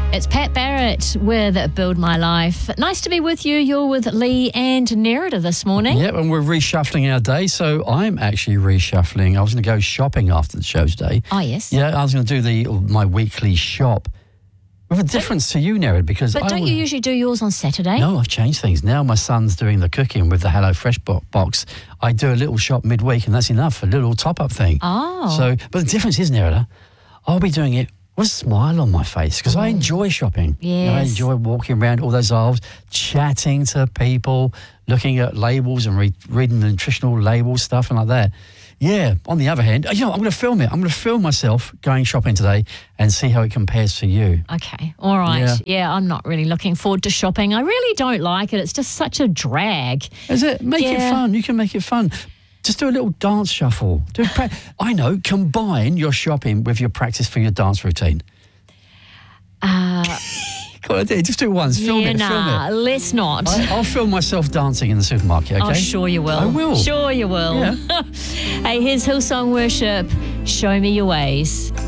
It's Pat Barrett with Build My Life. Nice to be with you. You're with Lee and Nerida this morning. Yep, and we're reshuffling our day. So I'm actually reshuffling. I was going to go shopping after the show today. Oh, yes. Yeah, I was going to do my weekly shop. With a difference to you, Nerida, because But don't you usually do yours on Saturday? No, I've changed things. Now my son's doing the cooking with the HelloFresh box. I do a little shop midweek, and that's enough, a little top-up thing. Oh. So, but the difference is, Nerida, I'll be doing it with a smile on my face because I enjoy shopping. Yes. I enjoy walking around all those aisles, chatting to people, looking at labels and reading the nutritional label stuff and like that. Yeah, on the other hand, I'm going to film it. I'm going to film myself going shopping today and see how it compares to you. Okay, all right. Yeah, I'm not really looking forward to shopping. I really don't like it. It's just such a drag. Is it? Make it fun. You can make it fun. Just do a little dance shuffle. I know, combine your shopping with your practice for your dance routine. Go on, just do it once. Film it. Let's not. I'll film myself dancing in the supermarket, okay? Oh, sure you will. I will. Sure you will. Yeah. Hey, here's Hillsong Worship. Show me your ways.